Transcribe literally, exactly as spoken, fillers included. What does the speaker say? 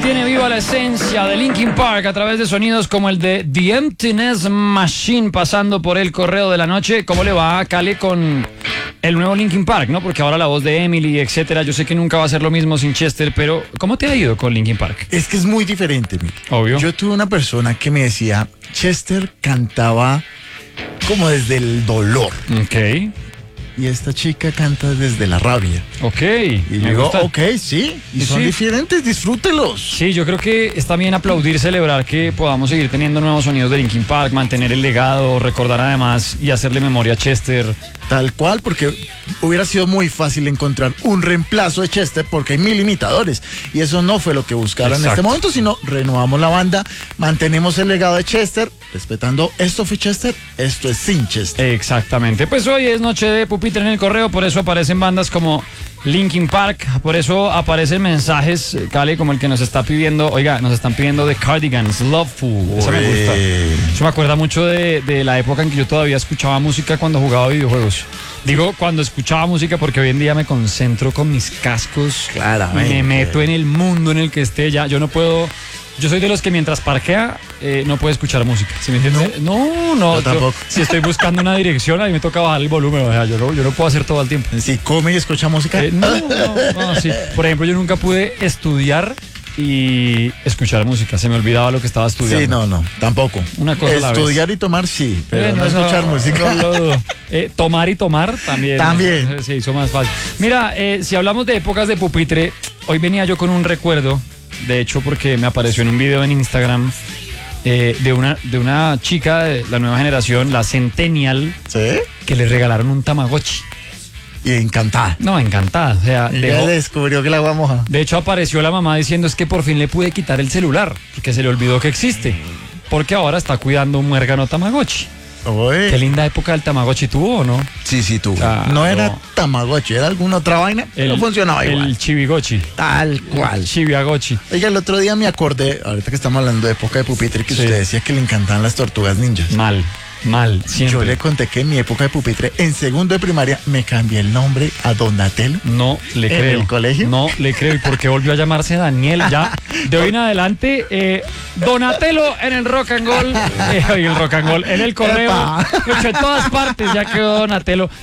mantiene viva la esencia de Linkin Park a través de sonidos como el de The Emptiness Machine pasando por el correo de la noche. ¿Cómo le va a Cale con el nuevo Linkin Park, no? Porque ahora la voz de Emily, etcétera. Yo sé que nunca va a ser lo mismo sin Chester, pero ¿cómo te ha ido con Linkin Park? Es que es muy diferente, mire. Obvio. Yo tuve una persona que me decía, Chester cantaba como desde el dolor. Ok. Y esta chica canta desde la rabia. Ok. Y me digo, gusta. ok, sí. Y son Sí. diferentes, disfrútelos. Sí, yo creo que está bien aplaudir, celebrar que podamos seguir teniendo nuevos sonidos de Linkin Park, mantener el legado, recordar además y hacerle memoria a Chester. Tal cual, porque hubiera sido muy fácil encontrar un reemplazo de Chester porque hay mil imitadores. Y eso no fue lo que buscaron en Exacto. este momento, sino renovamos la banda, mantenemos el legado de Chester, respetando esto fue Chester, esto es sin Chester. Exactamente. Pues hoy es noche de pupitre en el correo, por eso aparecen bandas como Linkin Park, por eso aparecen mensajes, eh, Cali, como el que nos está pidiendo, oiga, nos están pidiendo The Cardigans, Loveful. Esa me gusta. Eso me acuerda mucho de, de la época en que yo todavía escuchaba música cuando jugaba videojuegos. Digo cuando escuchaba música porque hoy en día me concentro con mis cascos. Claramente. Me meto en el mundo en el que esté ya. Yo no puedo. Yo soy de los que mientras parquea eh, no puede escuchar música. ¿Sí me entiendes? No, no. Yo tampoco. Si estoy buscando una dirección, ahí me toca bajar el volumen. O sea, yo no, yo no puedo hacer todo al tiempo. Si come y escucha música. Eh, no, no, no, sí. Por ejemplo, yo nunca pude estudiar y escuchar música. Se me olvidaba lo que estaba estudiando. Sí, no, no, tampoco. Una cosa a la vez. Estudiar y tomar, sí, pero Eh, no, eso escuchar música. no lo dudo. Eh, tomar y tomar también. También. eh, Se hizo más fácil. Mira, eh, si hablamos de épocas de pupitre, hoy venía yo con un recuerdo, de hecho, porque me apareció en un video en Instagram eh, de, una, de una chica de la nueva generación, la Centennial, ¿Sí? que le regalaron un Tamagotchi. Y encantada. No, encantada. O sea, Y dejó- ya descubrió que la agua moja. de hecho, apareció la mamá diciendo es que por fin le pude quitar el celular, porque se le olvidó que existe. Porque ahora está cuidando un muérgano Tamagotchi. Oye. Qué linda época del Tamagotchi tuvo, ¿o no? Sí, sí, tú. Claro. No era Tamagotchi, era alguna otra vaina, pero funcionaba igual. El Chibigochi. Tal cual. Chibiagochi. Oiga, el otro día me acordé, ahorita que estamos hablando de época de pupitre, que Sí. usted decía que le encantaban las tortugas ninjas. Mal, mal, siempre. Yo le conté que en mi época de pupitre, en segundo de primaria, me cambié el nombre a Donatello. No le ¿En creo. el colegio? No le creo. ¿Y por qué volvió a llamarse Daniel? Ya, de hoy en adelante, eh, Donatello en el rock and roll. Eh, en el rock and roll, en el correo. Epa. En todas partes ya quedó Donatello.